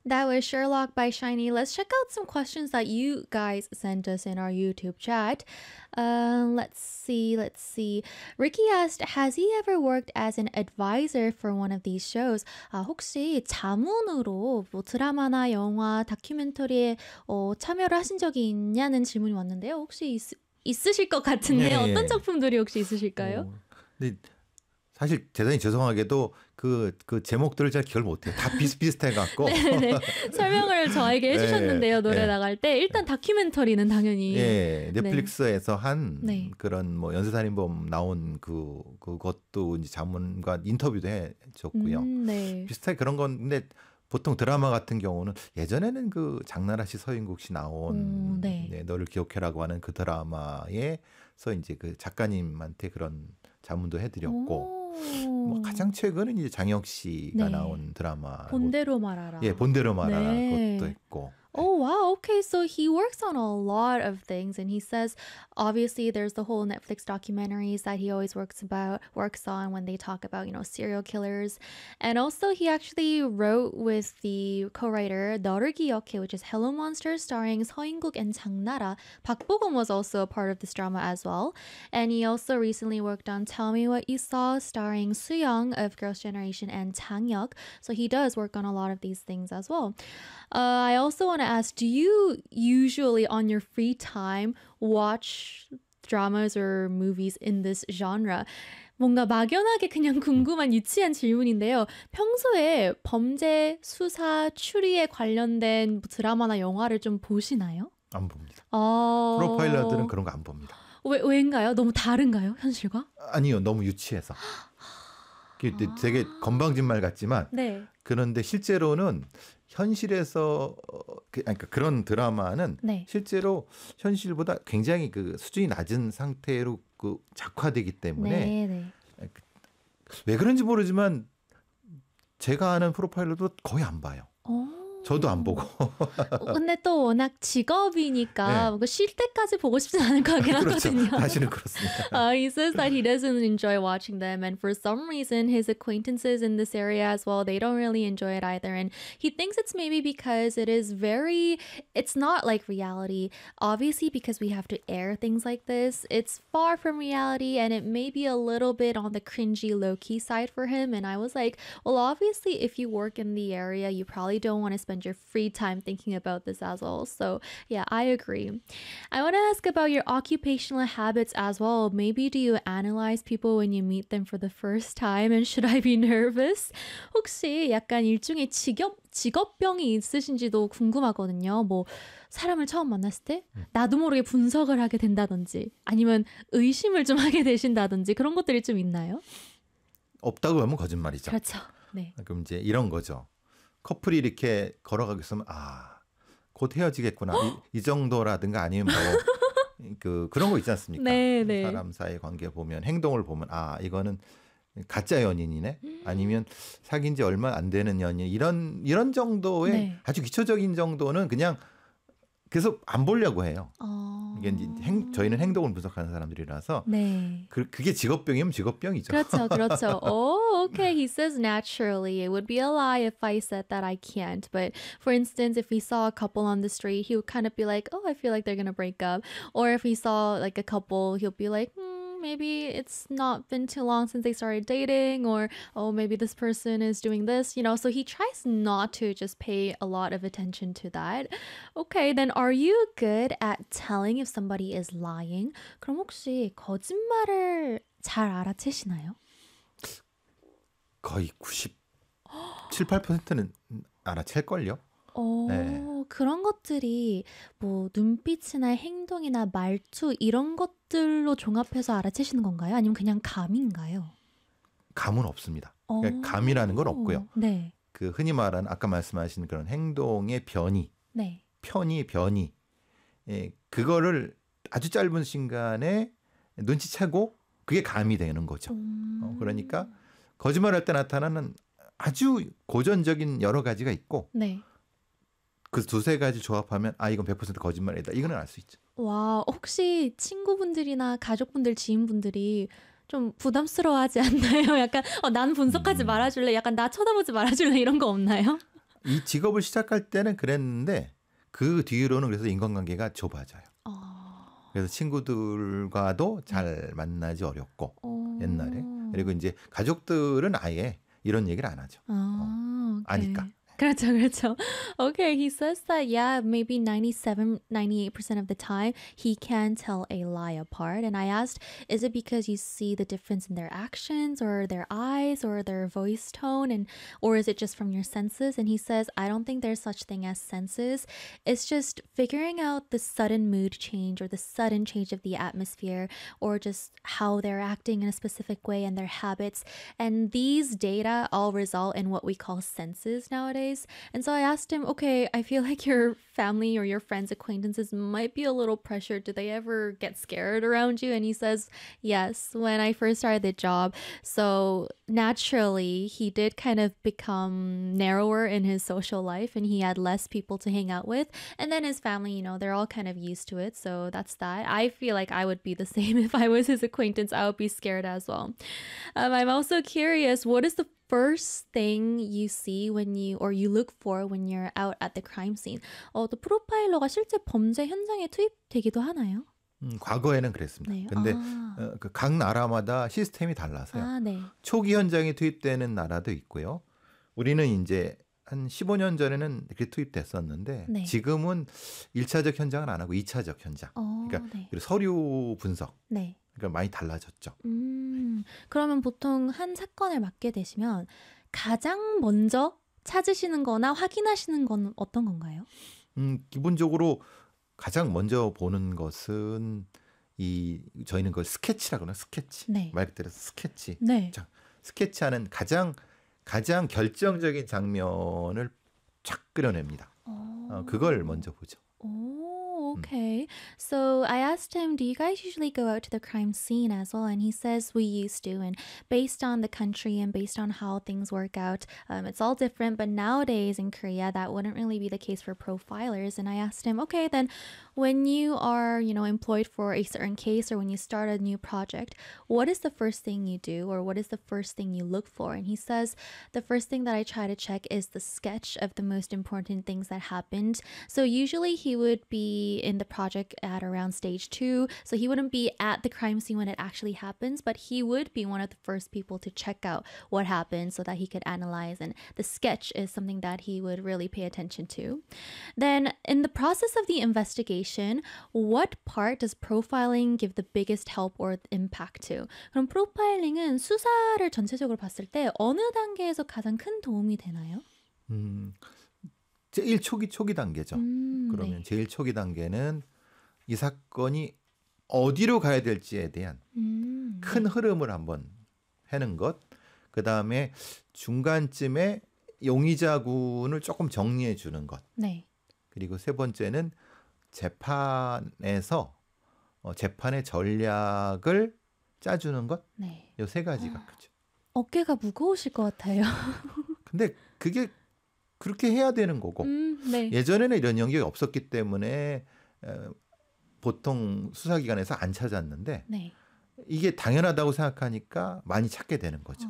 That was Sherlock by Shiny. Let's check out some questions that you guys sent us in our YouTube chat. Let's see. Ricky asked, has he ever worked as an advisor for one of these shows? 혹시 자문으로 뭐 드라마나 영화, 다큐멘터리에 참여를 하신 적이 있냐는 질문이 왔는데요. 혹시 있으실 것 같은데 어떤 작품들이 혹시 있으실까요? 네. 사실 대단히 죄송하게도 그 제목들을 잘 기억을 못해요. 다 비슷비슷해갖고. 네네. 설명을 저에게 해주셨는데요. 노래 나갈 때. 일단 다큐멘터리는 당연히. 넷플릭스에서 한 그런 뭐 연쇄살인범 나온 그것도 이제 자문과 인터뷰도 해줬고요. 비슷하게 그런 건데 보통 드라마 같은 경우는 예전에는 그 장나라 씨, 서인국 씨 나온 너를 기억해라고 하는 그 드라마에서 이제 그 작가님한테 그런 자문도 해드렸고. 뭐 가장 최근은 이제 장혁 씨가 나온 드라마 본대로 말하라. 본대로 말하라 그것도 했고. Oh, wow. Okay, so he works on a lot of things. And he says, obviously, there's the whole Netflix documentaries that he always works on when they talk about, serial killers. And also, he actually wrote with the co-writer, 너를 기억해, which is Hello Monster, starring 서인국 and 장나라. Park Bo-gum was also a part of this drama as well. And he also recently worked on Tell Me What You Saw, starring Soo-young of Girls' Generation and Chang-hyuk. So he does work on a lot of these things as well. I also want to ask, do you usually on your free time watch dramas or movies in this genre? 뭔가 막연하게 그냥 궁금한 유치한 질문인데요. 평소에 범죄, 수사, 추리에 관련된 드라마나 영화를 좀 보시나요? 안 봅니다. 프로파일러들은 그런 거 안 봅니다. 왜인가요? 너무 다른가요? 현실과? 아니요. 너무 유치해서. 되게 건방진말 같지만 그런데 실제로는 현실에서 그러니까 그런 드라마는 실제로 현실보다 굉장히 그 수준이 낮은 상태로 그 작화되기 때문에 왜 그런지 모르지만 제가 아는 프로파일러도 거의 안 봐요. 저도 안 보고. 근데 또 워낙 직업이니까 쉴 때까지 보고 싶진 않을 것 같긴 하거든요. 사실은 그렇습니다. He says that he doesn't enjoy watching them, and for some reason his acquaintances in this area as well, they don't really enjoy it either. And he thinks it's maybe because it's not like reality. Obviously, because we have to air things like this, it's far from reality, and it may be a little bit on the cringy, low-key side for him. And I was like, well, obviously, if you work in the area, you probably don't want to spend your free time thinking about this as well. So yeah, I agree. I want to ask about your occupational habits as well. Maybe do you analyze people when you meet them for the first time, and should I be nervous? 혹시 약간 일종의 직업병이 있으신지도 궁금하거든요. 뭐 사람을 처음 만났을 때 나도 모르게 분석을 하게 된다든지 아니면 의심을 좀 하게 되신다든지 그런 것들이 좀 있나요? 없다고 하면 거짓말이죠. 그렇죠. 그럼 이제 이런 거죠. 커플이 이렇게 걸어가고 있으면 곧 헤어지겠구나. 이 정도라든가 아니면 뭐 그런 거 있지 않습니까? 사람 사이 관계 보면 행동을 보면 이거는 가짜 연인이네. 아니면 사귄 지 얼마 안 되는 연인. 이런 정도의 아주 기초적인 정도는 그냥 계속 안 보려고 해요. 이게 이제 저희는 행동을 분석하는 사람들이라서 그게 직업병이면 직업병이죠. 그렇죠. Oh, okay. He says naturally. It would be a lie if I said that I can't. But for instance, if he saw a couple on the street, he would kind of be like, oh, I feel like they're going to break up. Or if he saw like a couple, he'll be like, maybe it's not been too long since they started dating, or maybe this person is doing this, so he tries not to just pay a lot of attention to that. Okay, then are you good at telling if somebody is lying? 그럼 혹시 거짓말을 잘 알아채시나요? 거의 97, 8%는 알아챌걸요? 그런 것들이 뭐 눈빛이나 행동이나 말투 이런 것들로 종합해서 알아채시는 건가요? 아니면 그냥 감인가요? 감은 없습니다. 그러니까 감이라는 건 없고요. 그 흔히 말하는 아까 말씀하신 그런 행동의 변이, 변이, 그거를 아주 짧은 시간에 눈치채고 그게 감이 되는 거죠. 그러니까 거짓말할 때 나타나는 아주 고전적인 여러 가지가 있고 그 두세 가지 조합하면 이건 100% 거짓말이다. 이거는 알 수 있죠. 와, 혹시 친구분들이나 가족분들, 지인분들이 좀 부담스러워하지 않나요? 약간 난 분석하지 말아줄래? 약간 나 쳐다보지 말아줄래? 이런 거 없나요? 이 직업을 시작할 때는 그랬는데 그 뒤로는 그래서 인간관계가 좁아져요. 그래서 친구들과도 잘 만나지 어렵고 옛날에. 그리고 이제 가족들은 아예 이런 얘기를 안 하죠. Okay. 아니까. 그렇죠, 그렇죠. Okay, he says that, yeah, maybe 97, 98% of the time, he can tell a lie apart. And I asked, is it because you see the difference in their actions or their eyes or their voice tone? Or is it just from your senses? And he says, I don't think there's such thing as senses. It's just figuring out the sudden mood change or the sudden change of the atmosphere or just how they're acting in a specific way and their habits. And these data all result in what we call senses nowadays. And so I asked him, okay, I feel like your family or your friends, acquaintances might be a little pressured. Do they ever get scared around you? And he says, yes, when I first started the job. So naturally, he did kind of become narrower in his social life and he had less people to hang out with. And then his family, you know, they're all kind of used to it. So that's that. I feel like I would be the same if I was his acquaintance. I would be scared as well. I'm also curious, what is the first thing you see when you look for when you're out at the crime scene? 또 프로파일러가 실제 범죄 현장에 투입되기도 하나요? 과거에는 그랬습니다. 네. 근데 각 나라마다 시스템이 달라서요. 네. 초기 현장에 투입되는 나라도 있고요. 우리는 이제 한 15년 전에는 이렇게 투입됐었는데 네. 지금은 1차적 현장은 안 하고 2차적 현장. 그러니까 네. 그리고 서류 분석. 네. 그러니까 많이 달라졌죠. 그러면 보통 한 사건을 맡게 되시면 가장 먼저 찾으시는 거나 확인하시는 건 어떤 건가요? 기본적으로 가장 먼저 보는 것은 저희는 그걸 스케치라고 하나 스케치. 네. 말 그대로 스케치. 네. 자, 스케치하는 가장 결정적인 장면을 쫙 그려냅니다. 그걸 먼저 보죠. Okay. So I asked him, do you guys usually go out to the crime scene as well? And he says we used to. And based on the country and based on how things work out, it's all different. But nowadays in Korea, that wouldn't really be the case for profilers. And I asked him, okay, then when you are, employed for a certain case or when you start a new project, what is the first thing you do or what is the first thing you look for? And he says, the first thing that I try to check is the sketch of the most important things that happened. So usually he would be in the project at around stage 2. So he wouldn't be at the crime scene when it actually happens, but he would be one of the first people to check out what happened so that he could analyze. And the sketch is something that he would really pay attention to. Then in the process of the investigation, what part does profiling give the biggest help or impact to? 그럼 프로파일링은 수사를 전체적으로 봤을 때 어느 단계에서 가장 큰 도움이 되나요? 제일 초기 단계죠. 그러면 네. 제일 초기 단계는 이 사건이 어디로 가야 될지에 대한 큰 흐름을 한번 해는 것. 그다음에 중간쯤에 용의자군을 조금 정리해 주는 것. 네. 그리고 세 번째는 재판에서 재판의 전략을 짜주는 것. 네. 이 세 가지가 크죠. 어깨가 무거우실 것 같아요. 근데 그게 그렇게 해야 되는 거고 네. 예전에는 이런 영역이 없었기 때문에 보통 수사기관에서 안 찾았는데 네. 이게 당연하다고 생각하니까 많이 찾게 되는 거죠.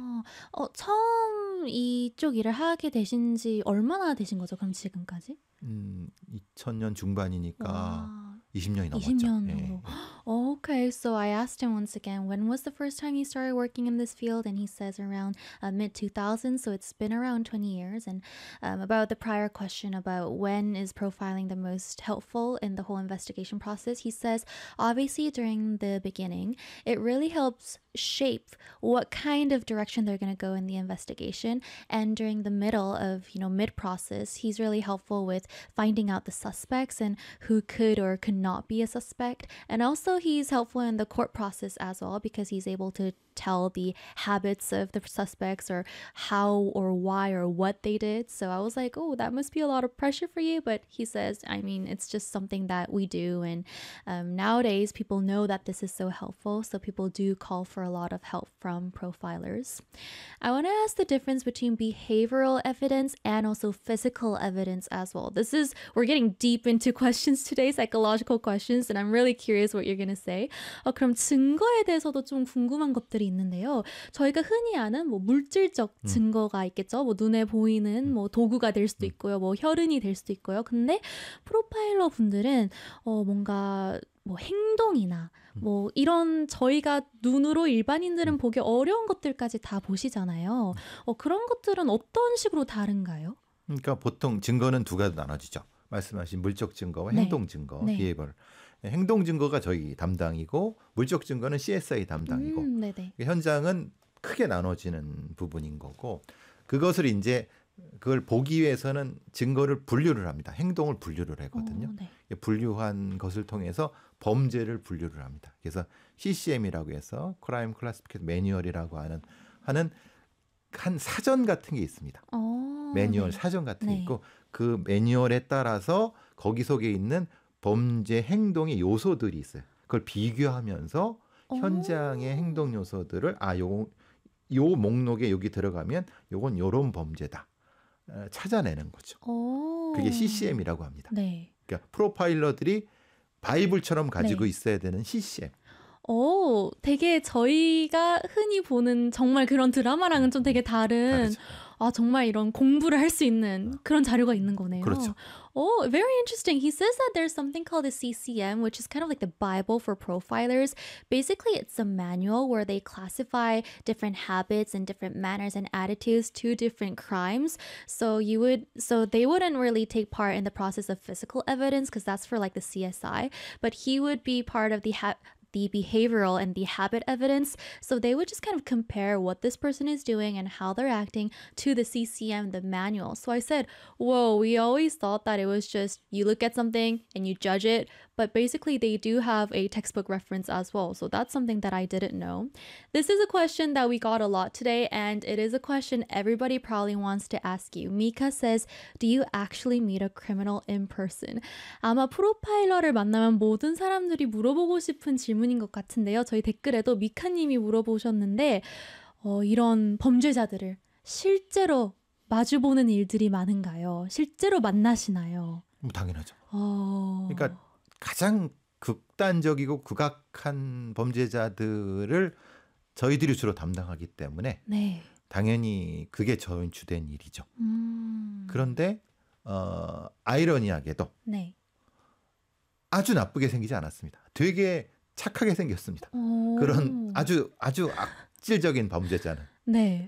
처음 이쪽 일을 하게 되신 지 얼마나 되신 거죠? 그럼 지금까지? 2000년 중반이니까 와. 20년이 넘었죠. 20년으로. Okay, so I asked him once again, when was the first time you started working in this field? And he says around mid-2000s, so it's been around 20 years. And about the prior question about when is profiling the most helpful in the whole investigation process, he says, obviously during the beginning, it really helps shape what kind of direction they're going to go in the investigation. And during the middle of, mid-process, he's really helpful with finding out the suspects and who could or could not be a suspect. And also he's helpful in the court process as well because he's able to tell the habits of the suspects or how or why or what they did. So I was like, oh, that must be a lot of pressure for you. But he says, I mean, it's just something that we do. And nowadays, people know that this is so helpful. So people do call for a lot of help from profilers. I want to ask the difference between behavioral evidence and also physical evidence as well. We're getting deep into questions today, psychological questions, and I'm really curious what you're going to say. 그럼 증거에 대해서도 좀 궁금한 것들이 부분들이 있는데요. 저희가 흔히 아는 뭐 물질적 증거가 있겠죠. 뭐 눈에 보이는 뭐 도구가 될 수도 있고요. 뭐 혈흔이 될 수도 있고요. 근데 프로파일러 분들은 뭔가 뭐 행동이나 뭐 이런 저희가 눈으로 일반인들은 보기 어려운 것들까지 다 보시잖아요. 그런 것들은 어떤 식으로 다른가요? 그러니까 보통 증거는 두 가지 나눠지죠. 말씀하신 물적 증거와 네. 행동 증거, 네. 비해벌. 행동 증거가 저희 담당이고 물적 증거는 CSI 담당이고 네네. 현장은 크게 나눠지는 부분인 거고 그것을 이제 그걸 보기 위해서는 증거를 분류를 합니다. 행동을 분류를 하거든요. 네. 분류한 것을 통해서 범죄를 분류를 합니다. 그래서 CCM이라고 해서 크라임 클래시피케이션 매뉴얼이라고 하는 한 사전 같은 게 있습니다. 매뉴얼 네. 사전 같은 게 네. 있고 그 매뉴얼에 따라서 거기 속에 있는 범죄 행동의 요소들이 있어요. 그걸 비교하면서 현장의 행동 요소들을 요 목록에 여기 들어가면 요건 요런 범죄다. 찾아내는 거죠. 그게 CCM이라고 합니다. 네. 그러니까 프로파일러들이 바이블처럼 가지고 네. 있어야 되는 CCM. 되게 저희가 흔히 보는 정말 그런 드라마랑은 좀 되게 다른 다르죠. 정말 이런 공부를 할 수 있는 그런 자료가 있는 거네요. 그렇죠. Very interesting. He says that there's something called a CCM, which is kind of like the Bible for profilers. Basically, it's a manual where they classify different habits and different manners and attitudes to different crimes. So they wouldn't really take part in the process of physical evidence because that's for like the CSI, but he would be part of the behavioral and the habit evidence. So they would just kind of compare what this person is doing and how they're acting to the CCM, the manual. So I said, whoa, we always thought that it was just you look at something and you judge it. But basically, they do have a textbook reference as well. So that's something that I didn't know. This is a question that we got a lot today, and it is a question everybody probably wants to ask you. Mika says, do you actually meet a criminal in person? 아마 프로파일러를 만나면 모든 사람들이 물어보고 싶은 질문인 것 같은데요. 저희 댓글에도 미카님이 물어보셨는데 이런 범죄자들을 실제로 마주보는 일들이 많은가요? 실제로 만나시나요? 당연하죠. 그러니까 가장 극단적이고 극악한 범죄자들을 저희들이 주로 담당하기 때문에 네. 당연히 그게 저희 주된 일이죠. 그런데 아이러니하게도 네. 아주 나쁘게 생기지 않았습니다. 되게 착하게 생겼습니다. 그런 아주 악질적인 범죄자는. 네.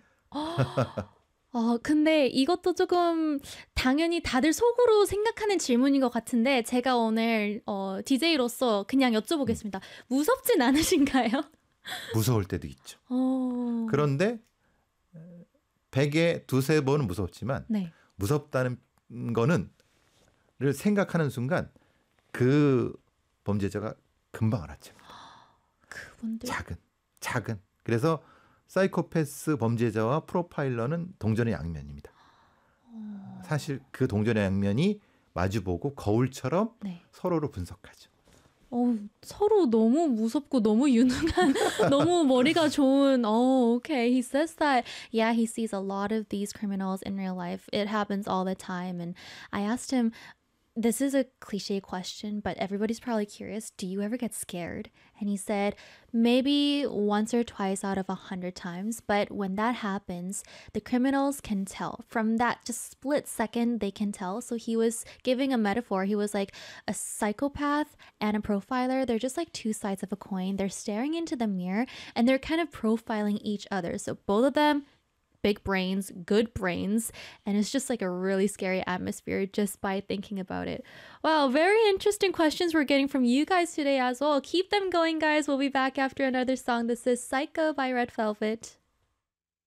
근데 이것도 조금 당연히 다들 속으로 생각하는 질문인 것 같은데 제가 오늘 DJ로서 그냥 여쭤보겠습니다. 무섭진 않으신가요? 무서울 때도 있죠. 그런데 100에 두세 번은 무섭지만 네. 무섭다는 거는 를 생각하는 순간 그 범죄자가 금방 알았죠. 그분들 작은. 그래서 사이코패스 범죄자와 프로파일러는 동전의 양면입니다. 사실 그 동전의 양면이 마주보고 거울처럼 네. 서로를 분석하죠. 서로 너무 무섭고 너무 유능한 너무 머리가 좋은 okay. He says that yeah, he sees a lot of these criminals in real life. It happens all the time. And I asked him, this is a cliche question, but everybody's probably curious. Do you ever get scared? And he said, maybe once or twice out of 100 times. But when that happens, the criminals can tell. From that just split second, they can tell. So he was giving a metaphor. He was like a psychopath and a profiler. They're just like two sides of a coin. They're staring into the mirror and they're kind of profiling each other. So both of them, big brains, good brains, and it's just like a really scary atmosphere just by thinking about it. Wow, very interesting questions we're getting from you guys today as well. Keep them going, guys. We'll be back after another song. This is Psycho by Red Velvet.